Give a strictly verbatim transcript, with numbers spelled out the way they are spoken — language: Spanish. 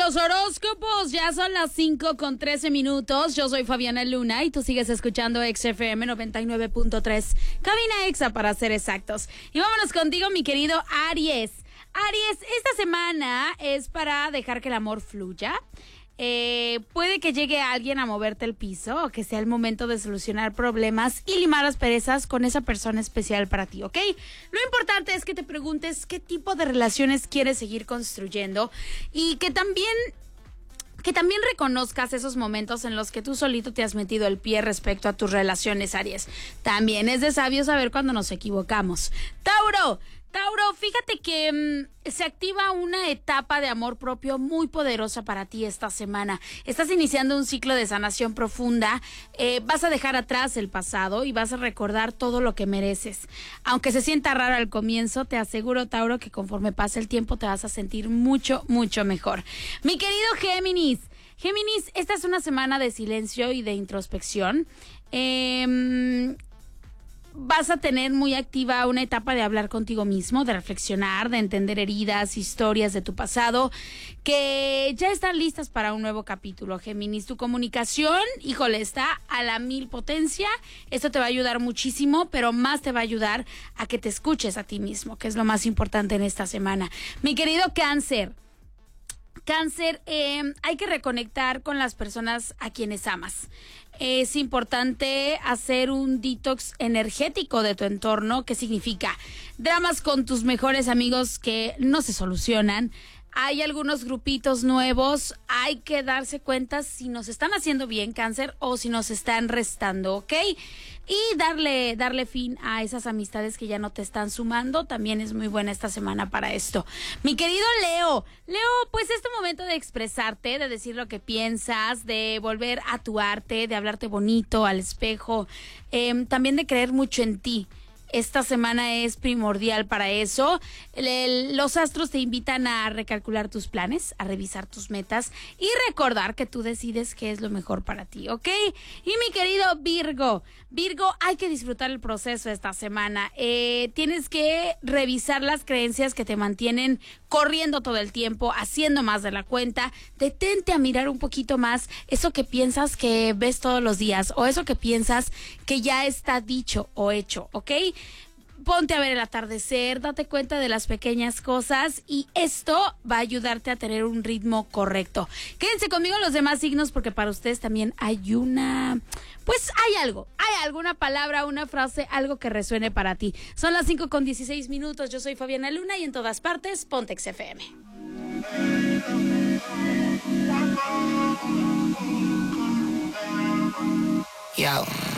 los horóscopos. Ya son las cinco con trece minutos. Yo soy Fabiana Luna y tú sigues escuchando X F M noventa y nueve punto tres. Cabina Exa para ser exactos. Y vámonos contigo, mi querido Aries. Aries, esta semana es para dejar que el amor fluya. Eh, puede que llegue alguien a moverte el piso o que sea el momento de solucionar problemas y limar las perezas con esa persona especial para ti, ¿ok? Lo importante es que te preguntes qué tipo de relaciones quieres seguir construyendo y que también... que también reconozcas esos momentos en los que tú solito te has metido el pie respecto a tus relaciones, Aries. También es de sabio saber cuando nos equivocamos. Tauro, Tauro, fíjate que mmm, se activa una etapa de amor propio muy poderosa para ti esta semana. Estás iniciando un ciclo de sanación profunda. Eh, vas a dejar atrás el pasado y vas a recordar todo lo que mereces. Aunque se sienta raro al comienzo, te aseguro, Tauro, que conforme pase el tiempo te vas a sentir mucho, mucho mejor. Mi querido Géminis, Géminis, esta es una semana de silencio y de introspección. Eh... Vas a tener muy activa una etapa de hablar contigo mismo, de reflexionar, de entender heridas, historias de tu pasado, que ya están listas para un nuevo capítulo, Géminis. Tu comunicación, híjole, está a la mil potencia. Esto te va a ayudar muchísimo, pero más te va a ayudar a que te escuches a ti mismo, que es lo más importante en esta semana. Mi querido Cáncer. Cáncer, eh, hay que reconectar con las personas a quienes amas. Es importante hacer un detox energético de tu entorno. ¿Qué significa? Dramas con tus mejores amigos que no se solucionan. Hay algunos grupitos nuevos. Hay que darse cuenta si nos están haciendo bien, Cáncer, o si nos están restando, ¿ok? Y darle, darle fin a esas amistades que ya no te están sumando. También es muy buena esta semana para esto. Mi querido Leo, Leo, pues es tu momento de expresarte, de decir lo que piensas, de volver a tu arte, de hablarte bonito al espejo, eh, también de creer mucho en ti. Esta semana es primordial para eso. El, el, los astros te invitan a recalcular tus planes, a revisar tus metas y recordar que tú decides qué es lo mejor para ti, ¿ok? Y mi querido Virgo, Virgo, hay que disfrutar el proceso esta semana. Eh, tienes que revisar las creencias que te mantienen corriendo todo el tiempo, haciendo más de la cuenta. Detente a mirar un poquito más eso que piensas que ves todos los días o eso que piensas que ya está dicho o hecho, ¿ok? Ponte a ver el atardecer, date cuenta de las pequeñas cosas y esto va a ayudarte a tener un ritmo correcto. Quédense conmigo los demás signos porque para ustedes también hay una... Pues hay algo, hay alguna palabra, una frase, algo que resuene para ti. Son las cinco con dieciséis minutos, yo soy Fabiana Luna y en todas partes, ponte X F M. Yo.